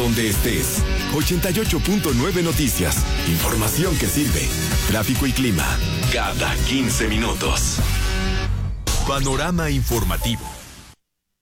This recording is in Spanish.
donde estés. 88.9 Noticias. Información que sirve. Tráfico y clima cada 15 minutos. Panorama informativo.